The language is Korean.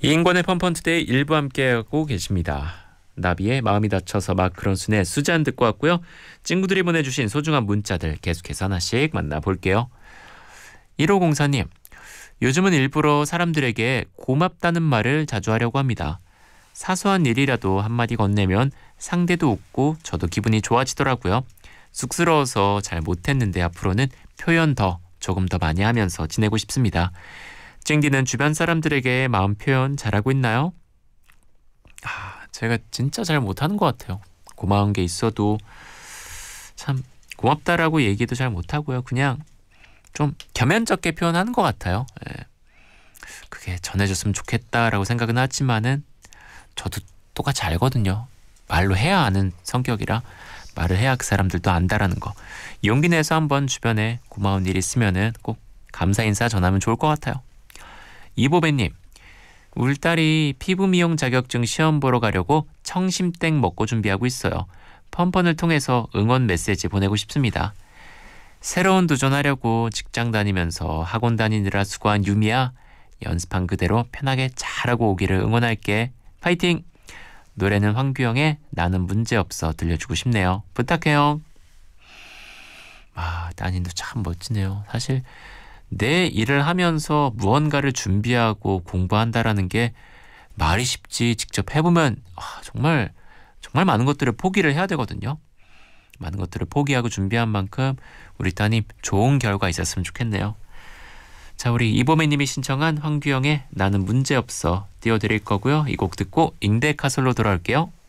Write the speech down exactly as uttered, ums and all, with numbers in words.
이인권의 펀펀투데이 일부 함께하고 계십니다. 나비의 마음이 다쳐서 막 그런 순에 수잔 듣고 왔고요. 친구들이 보내주신 소중한 문자들 계속해서 하나씩 만나볼게요. 일오공사님, 요즘은 일부러 사람들에게 고맙다는 말을 자주 하려고 합니다. 사소한 일이라도 한마디 건네면 상대도 웃고 저도 기분이 좋아지더라고요. 쑥스러워서 잘 못했는데 앞으로는 표현 더 조금 더 많이 하면서 지내고 싶습니다. 쨍디는 주변 사람들에게 마음 표현 잘하고 있나요? 아, 제가 진짜 잘 못하는 것 같아요. 고마운 게 있어도 참 고맙다라고 얘기도 잘 못하고요. 그냥 좀 겸연쩍게 표현하는 것 같아요. 예. 그게 전해줬으면 좋겠다라고 생각은 하지만은 저도 똑같이 알거든요. 말로 해야 아는 성격이라 말을 해야 그 사람들도 안다라는 거. 용기 내서 한번 주변에 고마운 일 있으면은 꼭 감사 인사 전하면 좋을 것 같아요. 이보배님, 우리 딸이 피부 미용 자격증 시험 보러 가려고 청심땡 먹고 준비하고 있어요. 펀펀을 통해서 응원 메시지 보내고 싶습니다. 새로운 도전하려고 직장 다니면서 학원 다니느라 수고한 유미야, 연습한 그대로 편하게 잘하고 오기를 응원할게. 파이팅! 노래는 황규영의 나는 문제없어 들려주고 싶네요. 부탁해요. 아, 따님도 참 멋지네요. 사실 내 일을 하면서 무언가를 준비하고 공부한다라는 게 말이 쉽지 직접 해보면 아, 정말 정말 많은 것들을 포기를 해야 되거든요. 많은 것들을 포기하고 준비한 만큼 우리 따님 좋은 결과 있었으면 좋겠네요. 자, 우리 이보매님이 신청한 황규영의 나는 문제없어 띄워드릴 거고요. 이 곡 듣고 잉대카솔로 돌아올게요.